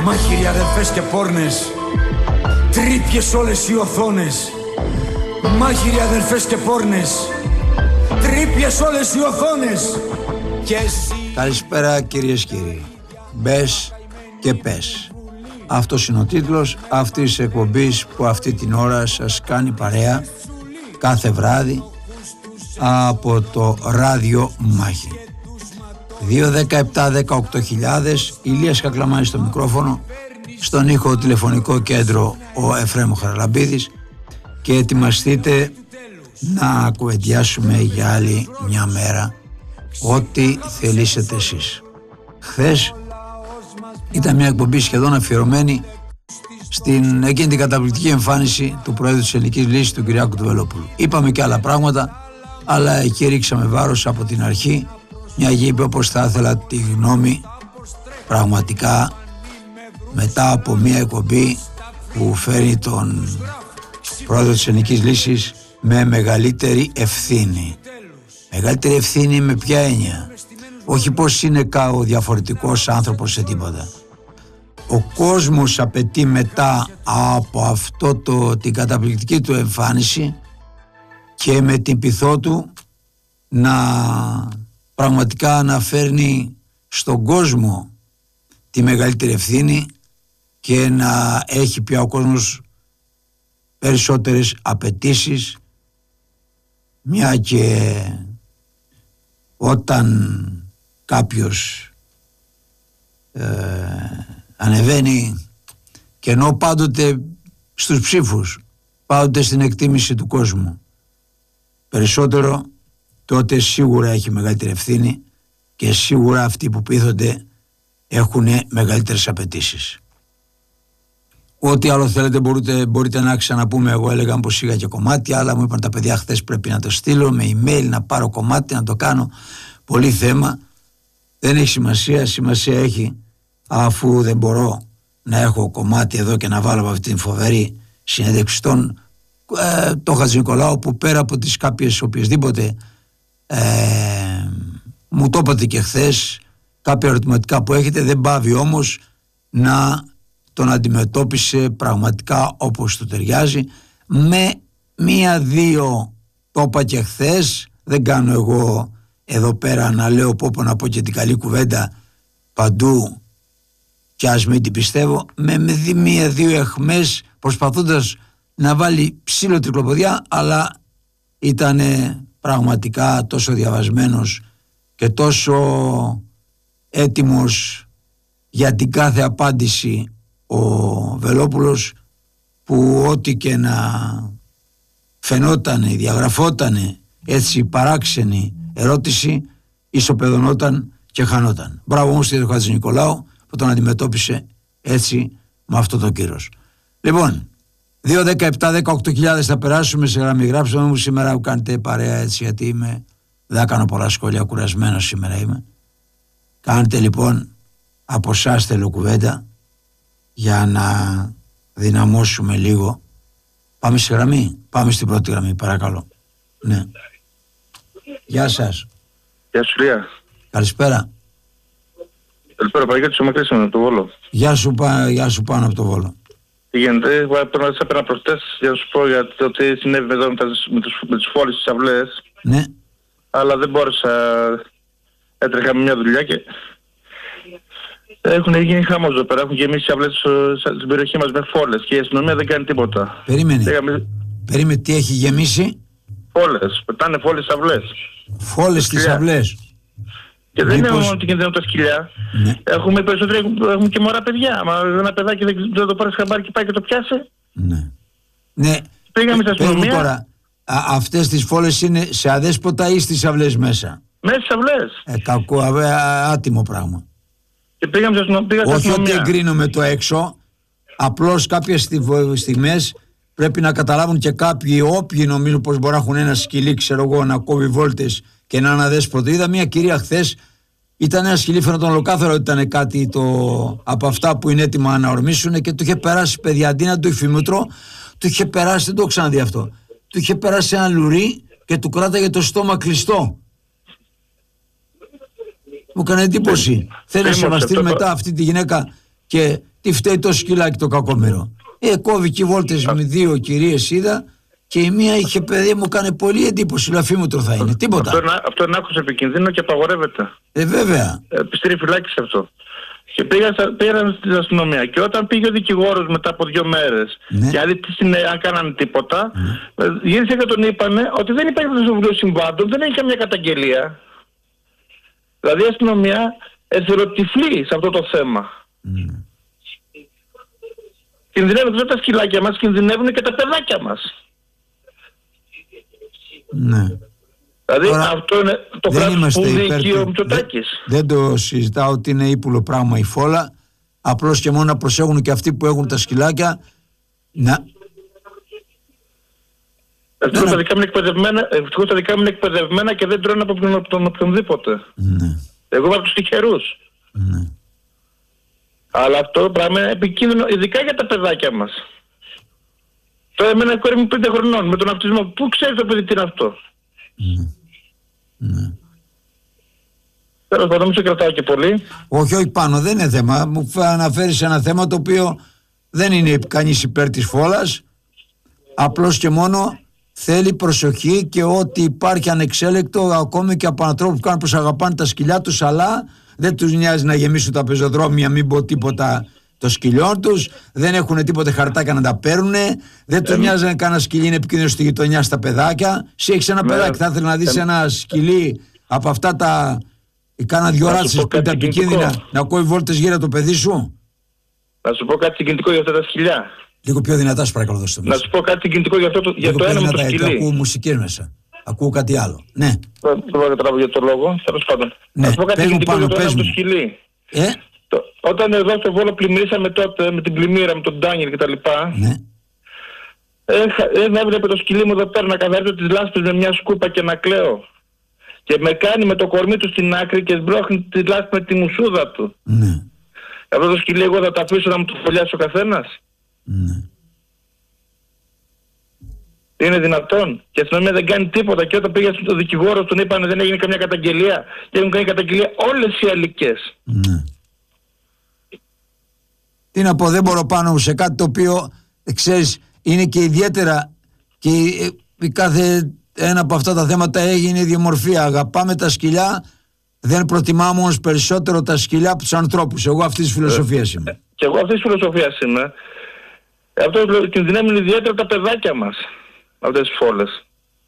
Μάχηροι αδερφές και πόρνες, τρύπιες όλες οι οθόνες. Μάχηροι αδερφές και πόρνες, τρύπιες όλες οι οθόνες. Και εσύ... Καλησπέρα κυρίες και κύριοι. Μπες και πες. Αυτός είναι ο τίτλος αυτής της εκπομπής που αυτή την ώρα σας κάνει παρέα κάθε βράδυ από το ράδιο Μάχη. 2-17-18.000, Ηλίας Κακλαμάνης στο μικρόφωνο, στον ήχο τηλεφωνικό κέντρο ο Εφραίμ Χαραλαμπίδης, και ετοιμαστείτε να κουβεντιάσουμε για άλλη μια μέρα ό,τι θελήσετε εσείς. Χθες ήταν μια εκπομπή σχεδόν αφιερωμένη στην εκείνη την καταπληκτική εμφάνιση του Προέδρου της Ελληνικής Λύσης, του Κυριάκου του Βελόπουλου. Είπαμε και άλλα πράγματα, αλλά εκεί ρίξαμε βάρος από την αρχή, μια είπε όπως θα ήθελα τη γνώμη. Πραγματικά μετά από μια εκπομπή που φέρει τον Πρόεδρο της Ελληνικής Λύσης με μεγαλύτερη ευθύνη. Μεγαλύτερη ευθύνη με ποια έννοια? Όχι πως είναι ο διαφορετικός άνθρωπος σε τίποτα. Ο κόσμος απαιτεί μετά από αυτό την καταπληκτική του εμφάνιση και με την πειθό του να πραγματικά να φέρνει στον κόσμο τη μεγαλύτερη ευθύνη και να έχει πια ο κόσμος περισσότερες απαιτήσεις, μια και όταν κάποιος ανεβαίνει, και ενώ πάντοτε στους ψήφους, πάντοτε στην εκτίμηση του κόσμου περισσότερο, τότε σίγουρα έχει μεγαλύτερη ευθύνη και σίγουρα αυτοί που πείθονται έχουν μεγαλύτερες απαιτήσεις. Ό,τι άλλο θέλετε μπορείτε να ξαναπούμε. Εγώ έλεγα πως είχα και κομμάτι, αλλά μου είπαν τα παιδιά χθες πρέπει να το στείλω με email, να πάρω κομμάτι, να το κάνω. Πολύ θέμα. Δεν έχει σημασία. Σημασία έχει, αφού δεν μπορώ να έχω κομμάτι εδώ και να βάλω από αυτή την φοβερή συνέντευξη το Χατζηνικολάου, που πέρα από τις κάποιες οποιασδήποτε μου το είπατε και χθες, κάποια ερωτηματικά που έχετε, δεν πάβει όμως να τον αντιμετώπισε πραγματικά όπως του ταιριάζει, με μία-δύο, το είπα και χθες, δεν κάνω εγώ εδώ πέρα να λέω να πω και την καλή κουβέντα παντού και ας μην την πιστεύω, με μία-δύο αιχμές προσπαθώντας να βάλει ψήλο τρικλοποδιά, αλλά ήταν πραγματικά τόσο διαβασμένος και τόσο έτοιμος για την κάθε απάντηση ο Βελόπουλος, που ό,τι και να φαινότανε, διαγραφότανε έτσι παράξενη ερώτηση, ισοπεδωνόταν και χανόταν. Μπράβο όμως στον Χατζηνικολάου που τον αντιμετώπισε έτσι με αυτό το κύρος. Λοιπόν, 2-17-18.000 θα περάσουμε σε γραμμή. Γράψτε μου σήμερα που κάνετε παρέα έτσι, γιατί δεν κάνω πολλά σχόλια, κουρασμένος σήμερα είμαι. Κάντε λοιπόν από εσάς θέλω κουβέντα για να δυναμώσουμε λίγο. Πάμε σε γραμμή. Πάμε στην πρώτη γραμμή, παρακαλώ. Ναι. Γεια σας. Γεια σου, Λία. Καλησπέρα. Καλησπέρα, Παγιώτη, ο Μακρύς από το Βόλο. Γεια σου πάνω από το Βόλο. Τι γίνεται? Πρέπει να σας έπαιρνα προχτές για να σου πω για το τι συνέβη εδώ με τις φόλες στις αυλές. Ναι. Αλλά δεν μπόρεσα. Έτρεχα με μια δουλειά και έχουν γίνει χαμός εδώ πέρα. Έχουν γεμίσει αυλές στην περιοχή μας με φόλες και η αστυνομία δεν κάνει τίποτα. Περίμενε, τι έχει γεμίσει? Φόλες. Πετάνε φόλες στις αυλές. Φόλες στις αυλές. Και δεν είναι μόνο ότι κινδυνεύουν τα σκυλιά. Ναι. Έχουμε και μωρά παιδιά. Μα ένα παιδάκι δεν το πάρει χαμπάρι και πάει και το πιάσε. Ναι. Ναι. Πήγαμε στην αστυνομία. Τώρα, αυτές τις φόλες είναι σε αδέσποτα ή στις αυλές μέσα? Μέσα στις αυλές. Κακό, άτιμο πράγμα. Και πήγαμε στην αστυνομία. Όχι ότι εγκρίνουμε το έξω. Απλώς κάποιες στιγμές πρέπει να καταλάβουν και κάποιοι, όποιοι νομίζουν πως μπορεί να έχουν ένα σκυλί, ξέρω εγώ, να κόβει βόλτες και να είναι αδέσποτο. Είδα μια κυρία χθες, ήταν ένα σκυλί, φαίνονταν ολοκάθαρο ότι ήταν κάτι από αυτά που είναι έτοιμα να ορμήσουν, και του είχε περάσει, παιδιά, αντί να του υφημούτρο, του είχε περάσει, δεν το έχω ξαναδεί αυτό, του είχε περάσει ένα λουρί και του κράταγε το στόμα κλειστό. Μου έκανε εντύπωση. Θέλει να σεβαστεί μετά αυτή τη γυναίκα Και τι φταίει το σκυλάκι το κακόμερο? Κόβει και βόλτες με 2 κυρίες είδα, και η μία είχε, παιδί μου, κάνει πολύ εντύπωση. Λαφίμουτρο θα είναι. Τίποτα. Αυτό είναι άκουσα επικίνδυνο και απαγορεύεται. Βέβαια. Πιστήρη φυλάκιση αυτό. Και πήγαν στην αστυνομία. Και όταν πήγε ο δικηγόρος μετά από 2 μέρες, και αν κάνανε τίποτα, γύρισε και τον είπανε ότι δεν υπάρχει αυτό το βιβλίο συμβάντων, δεν έχει καμία καταγγελία. Δηλαδή η αστυνομία εθελοτυφλεί σε αυτό το θέμα. Κινδυνεύουν και τα σκυλάκια μας, κινδυνεύουν και τα παιδάκια μας. Ναι. Δηλαδή αυτό είναι το κράτος που διοικεί ο Μητσοτάκης. Δεν το συζητάω ότι είναι ύπουλο πράγμα η φόλα. Απλώς και μόνο να προσέχουν και αυτοί που έχουν τα σκυλάκια. Ευτυχώς τα δικά μου είναι εκπαιδευμένα και δεν τρώνε από τον οποιονδήποτε. Ναι. Εγώ είμαι από τους τυχερούς. Ναι. Αλλά αυτό το πράγμα είναι επικίνδυνο, ειδικά για τα παιδάκια μας. Τώρα εμένα η κόρη μου 5 χρονών με τον αυτισμό. Πού ξέρει το παιδί τι είναι αυτό? Ναι. Τέλος πάντων, μην σε κρατάω και πολύ. Όχι πάνω, δεν είναι θέμα. Μου αναφέρεις ένα θέμα το οποίο δεν είναι κανείς υπέρ της φόλας. Απλώς και μόνο θέλει προσοχή, και ό,τι υπάρχει ανεξέλεκτο, ακόμη και από ανθρώπους που κάνουν πως αγαπάνε τα σκυλιά τους, αλλά δεν τους νοιάζει να γεμίσουν τα πεζοδρόμια, μην πω τίποτα των σκυλιών τους, δεν έχουν τίποτε χαρτάκια να τα παίρνουν, δεν τους νοιάζει να κάνα σκυλί είναι επικίνδυνο στη γειτονιά στα παιδάκια. Εσύ έχεις ένα παιδάκι, θα ήθελα να δεις ένα σκυλί από αυτά τα κάνα 2 ράτσες που είναι επικίνδυνα να κόβει βόλτες γύρω το παιδί σου? Να σου πω κάτι συγκινητικό για αυτά τα σκυλιά. Λίγο πιο δυνατά, σου παρακαλώ, δώστε μου. Να σου πω κάτι συγκινητικό για το ένα μου το σκυλί. Ακούω μουσικές μέσα. Ακούω κάτι άλλο. Ναι. Δεν μπορώ να καταλάβω για το λόγο. Τέλος πάντων. Ναι. Να σου πω κάτι συγκινητικό για το ένα μου το σκυλί. Όταν εδώ στο Βόλο πλημμυρίσαμε τότε με την πλημμύρα, με τον Ντάνιελ κτλ. Ναι. Έβλεπε το σκυλί μου εδώ πέρα να καθαρίζω τις λάσπες με μια σκούπα και να κλαίω. Και με κάνει με το κορμί του στην άκρη και σμπρώχνει τη λάσπη με τη μουσούδα του. Ναι. Αυτό το σκυλί εγώ θα το αφήσω να μου το φωλιάσει ο καθένας? Ναι. Είναι δυνατόν? Και η αστυνομία δεν κάνει τίποτα. Και όταν πήγα στον δικηγόρο, τον είπανε δεν έγινε καμιά καταγγελία. Και έχουν κάνει καταγγελία όλες οι αλικές. Ναι. Τι να πω, δεν μπορώ πάνω σε κάτι το οποίο, ξέρεις, είναι και ιδιαίτερα, και κάθε ένα από αυτά τα θέματα έγινε ιδιομορφία. Αγαπάμε τα σκυλιά, δεν προτιμάμε όμως περισσότερο τα σκυλιά από τους ανθρώπους. Εγώ αυτής της φιλοσοφίας είμαι. Και εγώ αυτής της φιλοσοφίας είμαι. Αυτό κινδυνεύουν ιδιαίτερα τα παιδάκια μας, αυτές τις φόλες.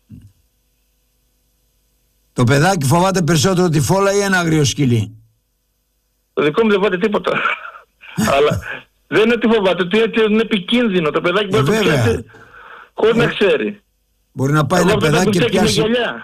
Το παιδάκι φοβάται περισσότερο τη φόλα ή ένα άγριο σκυλί? Το δικό μου δεν φοβάται τίποτα. Αλλά δεν είναι ότι φοβάται, ότι είναι επικίνδυνο. Το παιδάκι μπορεί να το πιάσει χωρίς να ξέρει. Μπορεί να πάει ένα παιδάκι και πιάσει.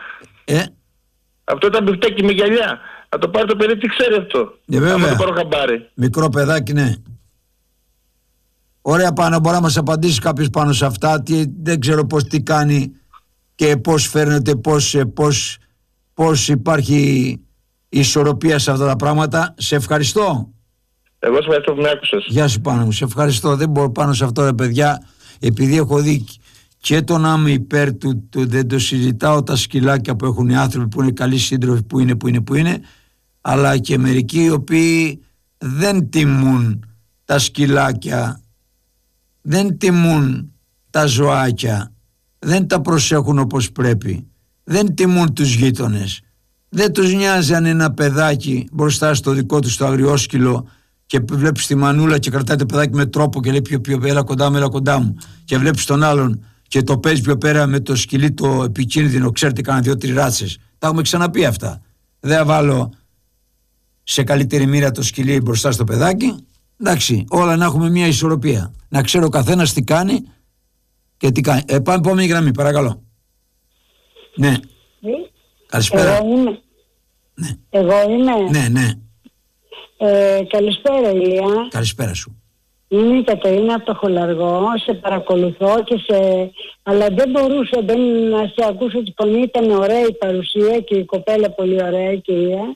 Αυτό ήταν μπιφτέκι με γυαλιά. Να το πάρει το παιδί, τι ξέρει αυτό? Βέβαια. Το πάρω χαμπάρι. Μικρό παιδάκι, ναι. Ωραία, πάνω, μπορεί να μας απαντήσει κάποιος πάνω σε αυτά. Δεν ξέρω πώς τι κάνει και πώς φέρνεται, πώς υπάρχει ισορροπία σε αυτά τα πράγματα. Σε ευχαριστώ. Εγώ σε ευχαριστώ που με άκουσες. Γεια σου πάνω μου, σε ευχαριστώ. Δεν μπορώ πάνω σε αυτό, ρε παιδιά, επειδή έχω δει και το να είμαι υπέρ του, δεν το συζητάω, τα σκυλάκια που έχουν οι άνθρωποι που είναι καλοί σύντροφοι, που είναι, αλλά και μερικοί οι οποίοι δεν τιμούν τα σκυλάκια, δεν τιμούν τα ζωάκια, δεν τα προσέχουν όπως πρέπει, δεν τιμούν τους γείτονες, δεν τους νοιάζει αν ένα παιδάκι μπροστά στο δικό του στο αγριόσκυλο και βλέπεις τη μανούλα και κρατάει το παιδάκι με τρόπο και λέει πιο έλα κοντά μου, και βλέπεις τον άλλον και το παίζει πιο πέρα με το σκυλί το επικίνδυνο, ξέρετε, κάνα 2-3 ράτσες. Τα έχουμε ξαναπεί αυτά. Δεν θα βάλω σε καλύτερη μοίρα το σκυλί μπροστά στο παιδάκι. Εντάξει, όλα να έχουμε μια ισορροπία. Να ξέρει ο καθένας τι κάνει και τι κάνει. Πάμε επόμενη γραμμή, παρακαλώ. Ναι. Καλησπέρα. Εγώ είμαι. Ναι. Καλησπέρα, Ηλία. Καλησπέρα σου. Είμαι η Κατερίνα από το Χολαργό, σε παρακολουθώ αλλά δεν μπορούσα να σε ακούσω τη φωνή, ήταν ωραία η παρουσία και η κοπέλα πολύ ωραία, κυρία.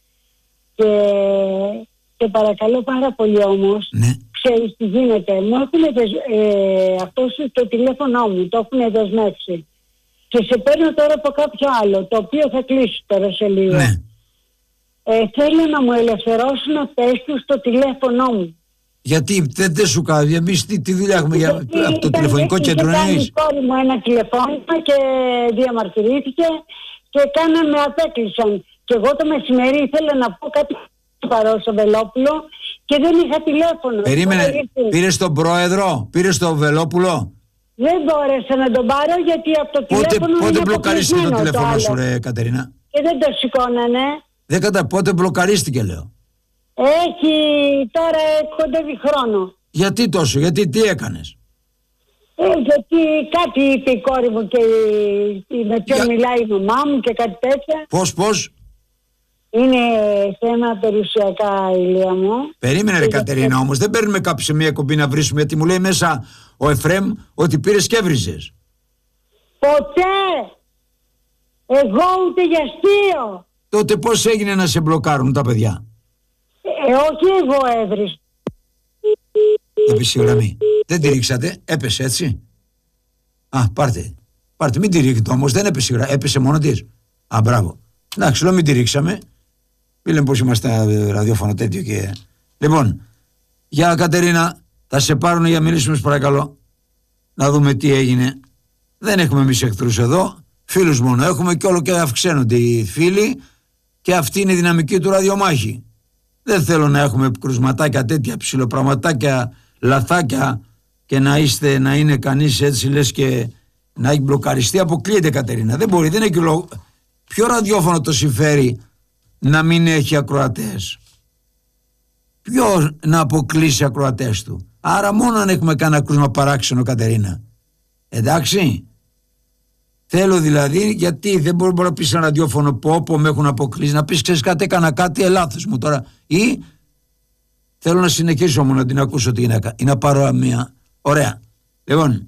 Και παρακαλώ πάρα πολύ όμως, ναι. Ξέρεις τι γίνεται, μου έχουν αυτό το τηλέφωνο μου, το έχουν δεσμεύσει. Και σε παίρνω τώρα από κάποιο άλλο, το οποίο θα κλείσει τώρα σε λίγο. Ναι. Θέλω να μου ελευθερώσουν, πες τους, το τηλέφωνο μου. Γιατί δεν σου κάνει, εμείς τι δουλειά έχουμε από το τηλεφωνικό κέντρο να έχεις? Η κόρη μου ένα τηλεφώνημα και διαμαρτυρήθηκε και με απέκλεισαν. Και εγώ το μεσημέρι ήθελα να πω κάτι στο Βελόπουλο και δεν είχα τηλέφωνο. Περίμενε, πήρες τον πρόεδρο, πήρες τον Βελόπουλο? Δεν μπόρεσα να τον πάρω γιατί από το τηλέφωνο. Πότε μπλοκαρίστηκε το τηλέφωνο σου, ρε Κατερίνα? Και δεν το σηκώνανε. Πότε μπλοκαρίστηκε, λέω? Έχει τώρα κοντεύει χρόνο. Γιατί τόσο, τι έκανες? Γιατί κάτι είπε η κόρη μου και με ποιον μιλάει η μαμά μου και κάτι τέτοια. Πώς? Είναι θέμα περιουσιακά, Ηλία μου. Περίμενε, ρε Κατερίνα, όμως δεν παίρνουμε κάποιο σε μια κομπή να βρίσουμε, γιατί μου λέει μέσα ο Εφραίμ ότι πήρες και έβριζες. Ποτέ! Εγώ ούτε για αστείο. Τότε πώς έγινε να σε μπλοκάρουν τα παιδιά? Όχι εγώ έβρισα. Έπεσε η γραμμή. Δεν τη ρίξατε, έπεσε έτσι. Πάρτε, μην τη ρίχνετε όμως, δεν έπεσε η γραμμή, έπεσε μόνο της. Μπράβο. Εντάξει, λέω μην τη ρίξαμε. Πήλε πως είμαστε ραδιόφωνο τέτοιο και... Λοιπόν, για Κατερίνα, θα σε πάρουν για να μιλήσουμε, παρακαλώ. Να δούμε τι έγινε. Δεν έχουμε εμείς εχθρούς εδώ, φίλους μόνο έχουμε και όλο και αυξάνονται οι φίλοι και αυτή είναι η δυναμική του ραδιομάχη. Δεν θέλω να έχουμε κρουσματάκια τέτοια, ψιλοπραγματάκια, λαθάκια και να είναι κανείς έτσι λες και να έχει μπλοκαριστεί. Αποκλείεται, Κατερίνα. Δεν μπορεί, δεν έχει λόγο. Ποιο ραδιόφωνο το συμφέρει να μην έχει ακροατές? Ποιο να αποκλείσει ακροατές του? Άρα μόνο αν έχουμε κανένα κρούσμα παράξενο, Κατερίνα. Εντάξει. Θέλω δηλαδή, γιατί δεν μπορεί να πεις ένα ραδιόφωνο που όπου με έχουν αποκλείσει, να πεις ξέρεις κάτι, έκανα κάτι, λάθος μου τώρα. Ή θέλω να συνεχίσω μου να την ακούσω τη γυναίκα ή να πάρω μια. Ωραία. Λοιπόν,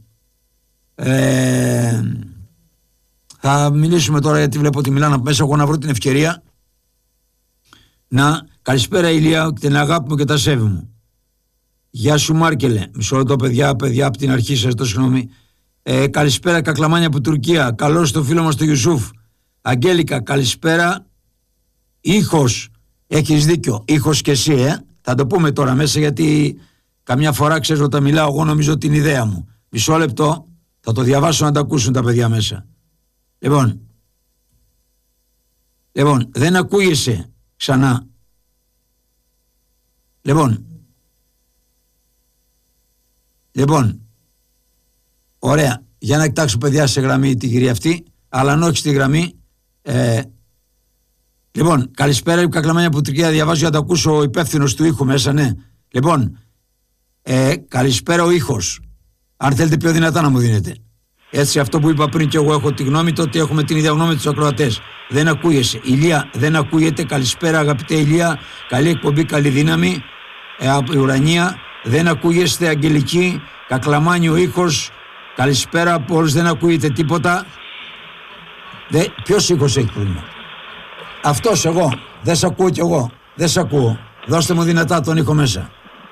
θα μιλήσουμε τώρα, γιατί βλέπω ότι μιλάνε από μέσα. Εγώ να βρω την ευκαιρία να... Καλησπέρα Ηλία, την αγάπη μου και τα σέβη μου. Γεια σου Μάρκελε. Μισό λεπτό παιδιά από την αρχή σας, το συγγνώμη. Καλησπέρα Κακλαμάνια από Τουρκία. Καλώς το φίλο μας τον Ιουσούφ. Αγγέλικα, καλησπέρα. Ήχος, έχεις δίκιο. Ήχος και εσύ, θα το πούμε τώρα μέσα, γιατί καμιά φορά ξέρεις όταν μιλάω εγώ νομίζω την ιδέα μου. Μισό λεπτό, θα το διαβάσω να τα ακούσουν τα παιδιά μέσα. Λοιπόν, δεν ακούγεσαι ξανά. Λοιπόν, ωραία. Για να κοιτάξω παιδιά σε γραμμή την κυρία αυτή, αλλά αν όχι στη γραμμή. Λοιπόν, καλησπέρα Κακλαμάνια από Τουρκία. Διαβάζω για να το ακούσω ο υπεύθυνος του ήχου μέσα, ναι. Λοιπόν, καλησπέρα ο ήχος. Αν θέλετε πιο δυνατά να μου δίνετε. Έτσι, αυτό που είπα πριν και εγώ έχω τη γνώμη, το ότι έχουμε την ίδια γνώμη με τους ακροατές. Δεν ακούγεσαι. Ηλία, δεν ακούγεται. Καλησπέρα αγαπητέ Ηλία. Καλή εκπομπή, καλή δύναμη. Από η ουρανία. Δεν ακούγεστε, Αγγελική. Κακλαμάνιο ήχος. Καλησπέρα από όλους. Δεν ακούγεται τίποτα. Ποιος ήχος έχει πρόβλημα? Αυτός, εγώ. Δεν σ' ακούω κι εγώ. Δεν σ' ακούω. Δώστε μου δυνατά τον ήχο μέσα.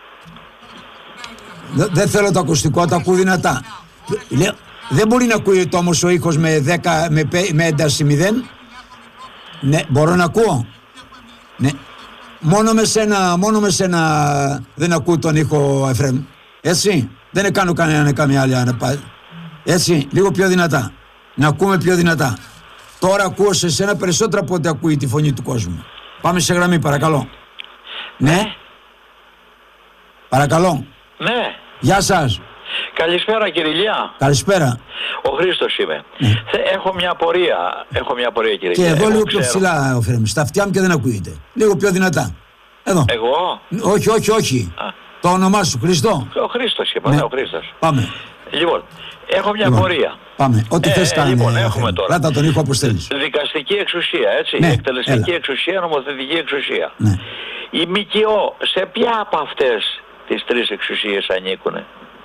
Δεν θέλω το ακουστικό, το ακούω δυνατά. Δεν μπορεί να ακούγεται όμως ο ήχος με ένταση 0. Ναι, μπορώ να ακούω. Ναι. Μόνο με σένα δεν ακούω τον ήχο, Εφραίμ. Έτσι. Δεν κάνω καμία άλλη. Έτσι. Λίγο πιο δυνατά. Να ακούμε πιο δυνατά. Τώρα ακούω σε σένα περισσότερα από ό,τι ακούει τη φωνή του κόσμου. Πάμε σε γραμμή, παρακαλώ. Ναι. Παρακαλώ. Ναι. Γεια σας. Καλησπέρα κύριε Ηλιά. Καλησπέρα. Ο Χρήστος είμαι. Ναι. Έχω μια απορία κύριε Και Ηλιά. εδώ λίγο πιο ψηλά, ο Φρέμ. Στα αυτιά μου και δεν ακούγεται. Λίγο πιο δυνατά. Εδώ. Εγώ. Όχι. Το όνομά σου, Χριστό. Ο Χρήστος είπα, ναι, ο Χρήστος. Πάμε. Λοιπόν, έχω μια απορία. Πάμε. Ό,τι θες κάνει. Λοιπόν, έχουμε τώρα. Ράτα τον ήχο όπως θέλεις. Δικαστική εξουσία, έτσι. Ναι, εκτελεστική εξουσία, νομοθετική εξουσία. Ναι. Οι ΜΚΟ σε ποια από αυτές τις τρεις εξουσίες ανήκουνε?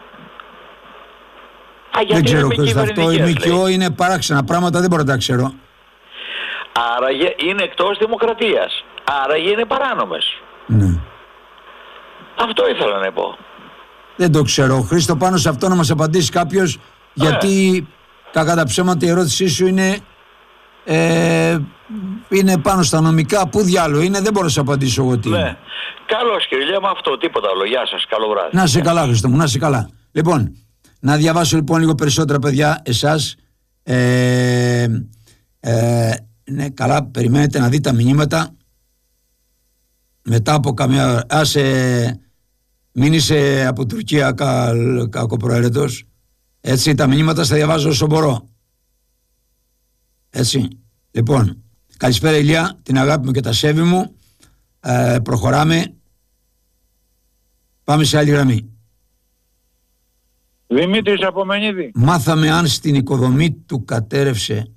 Δεν ξέρω Χρήστο αυτό. Οι ΜΚΟ είναι παράξενα πράγματα, δεν μπορώ να τα ξέρω. Άρα είναι εκτός δημοκρατίας. Άρα είναι παράνομες. Ναι. Αυτό ήθελα να πω. Δεν το ξέρω. Χρήστο, πάνω σε αυτό να μας απαντήσει κάποιος, γιατί κακά τα ψέματα η ερώτησή σου είναι είναι πάνω στα νομικά. Πού διάλογο είναι, δεν μπορώ να σου απαντήσω εγώ τι. Ναι. Καλώς κύριε, λέμε αυτό, τίποτα άλλο. Γεια σας, καλό βράδυ. Να είσαι καλά, Χριστό μου, να είσαι καλά. Λοιπόν, να διαβάσω λοιπόν λίγο περισσότερα, παιδιά, εσάς. Ναι, καλά, περιμένετε να δείτε τα μηνύματα. Μετά από καμιά ώρα. Μην είσαι από Τουρκία κακοπροαίρετος. Έτσι, τα μηνύματα θα διαβάζω όσο μπορώ. Έτσι. Λοιπόν, καλησπέρα Ηλία, την αγάπη μου και τα σέβη μου. Προχωράμε. Πάμε σε άλλη γραμμή. Δημήτρης από Μενίδη. Μάθαμε αν στην οικοδομή του κατέρευσε.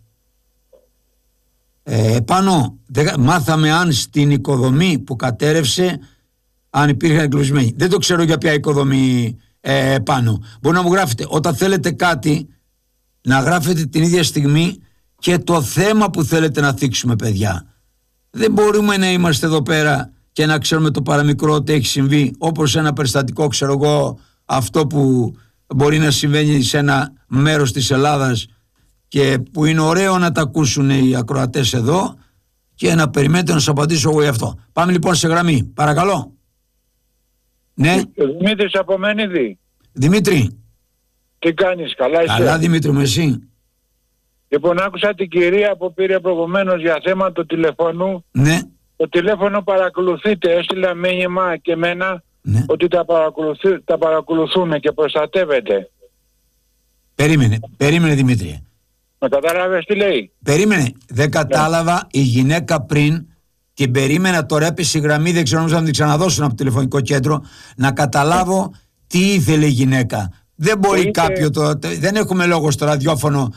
Μάθαμε αν στην οικοδομή που κατέρευσε αν υπήρχαν εγκλωβισμένοι. Δεν το ξέρω για ποια οικοδομή πάνω. Μπορεί να μου γράφετε όταν θέλετε κάτι, να γράφετε την ίδια στιγμή και το θέμα που θέλετε να θίξουμε, παιδιά. Δεν μπορούμε να είμαστε εδώ πέρα και να ξέρουμε το παραμικρό ότι έχει συμβεί, όπως ένα περιστατικό, ξέρω εγώ, αυτό που μπορεί να συμβαίνει σε ένα μέρος της Ελλάδας και που είναι ωραίο να τα ακούσουν οι ακροατές εδώ και να περιμένετε να σας απαντήσω εγώ γι' αυτό. Πάμε λοιπόν σε γραμμή, παρακαλώ. Ναι. Δημήτρης από Μενίδη. Δημήτρη. Τι κάνεις, καλά είσαι? Καλά Δημήτρη μου, εσύ? Λοιπόν, άκουσα την κυρία που πήρε προηγουμένως για θέμα του τηλεφώνου. Ναι. Το τηλέφωνο παρακολουθείτε, έστειλα μήνυμα και εμένα, ναι, ότι τα παρακολουθούν και προστατεύεται. Περίμενε Δημήτρη. Με κατάλαβες τι λέει? Περίμενε, δεν κατάλαβα, ναι. Η γυναίκα πριν την περίμενα, τώρα έπεσε η γραμμή, δεν ξέρω, να την ξαναδώσουν από το τηλεφωνικό κέντρο, να καταλάβω τι ήθελε η γυναίκα. Δεν μπορεί κάποιο, δεν έχουμε λόγο στο ραδιόφωνο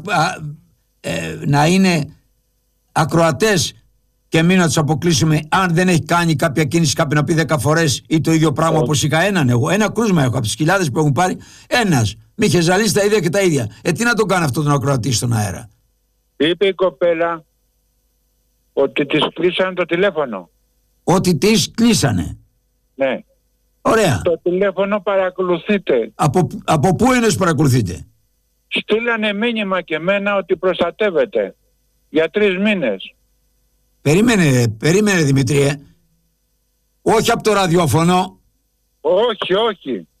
να είναι ακροατές και μην να τους αποκλείσουμε αν δεν έχει κάνει κάποια κίνηση κάποιον να πει 10 φορές ή το ίδιο πράγμα όπως είχα έναν εγώ. Ένα κρούσμα έχω από τις χιλιάδες που έχουν πάρει, ένας. Μη είχε ζαλίσει τα ίδια και τα ίδια. Τι να τον κάνει αυτό τον ακροατή στον αέρα? Είπε η κοπέλα ότι της κλείσανε το τηλέφωνο. Ότι της κλείσανε? Ναι. Ωραία. Το τηλέφωνο παρακολουθείτε. Από πού είναι παρακολουθείτε? Στείλανε μήνυμα και εμένα ότι προστατεύεται για 3 μήνες. Περίμενε Δημητρίε. Όχι από το ραδιόφωνο. Όχι.